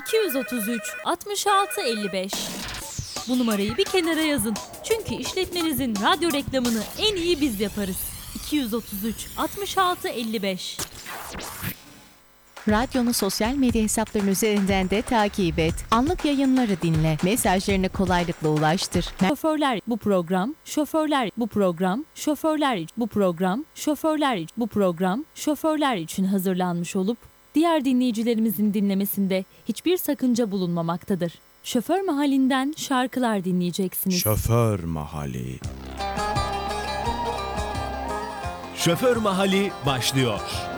233 66 55. Bu numarayı bir kenara yazın. Çünkü işletmenizin radyo reklamını en iyi biz yaparız. 233 66 55. Radyonu sosyal medya hesapların üzerinden de takip et. Anlık yayınları dinle. Mesajlarını kolaylıkla ulaştır. Şoförler bu program, şoförler bu program, şoförler bu program, şoförler bu program, şoförler için hazırlanmış olup diğer dinleyicilerimizin dinlemesinde hiçbir sakınca bulunmamaktadır. Şoför Mahallinden şarkılar dinleyeceksiniz. Şoför Mahalli. Şoför Mahalli başlıyor.